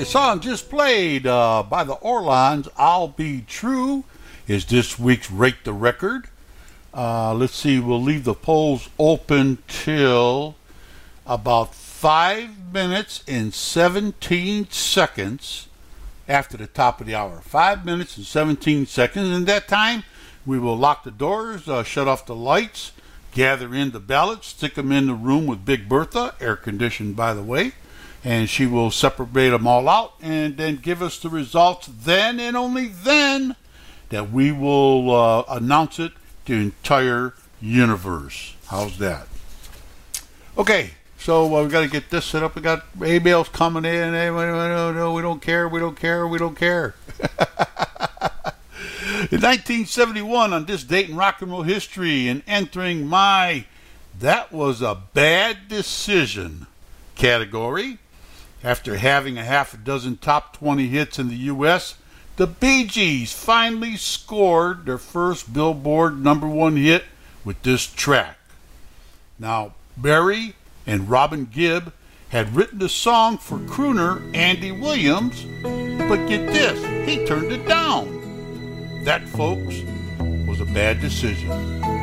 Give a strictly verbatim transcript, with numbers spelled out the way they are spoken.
the song just played uh, by the Orlons, I'll Be True, is this week's Rate the Record. Uh, let's see, we'll leave the polls open till about five minutes and seventeen seconds after the top of the hour. Five minutes and seventeen seconds. In that time, we will lock the doors, uh, shut off the lights, gather in the ballots, stick them in the room with Big Bertha, air conditioned by the way, and she will separate them all out and then give us the results. Then and only then that we will uh, announce it to the entire universe. How's that? Okay, so uh, we got to get this set up. We got emails coming in. Hey, no, no, we don't care. We don't care. We don't care. In nineteen seventy-one, on this date in rock and roll history, and entering my "That Was a Bad Decision" category, after having a half a dozen top twenty hits in the U S, the Bee Gees finally scored their first Billboard number one hit with this track. Now, Barry and Robin Gibb had written the song for crooner Andy Williams, but get this, he turned it down. That, folks, was a bad decision.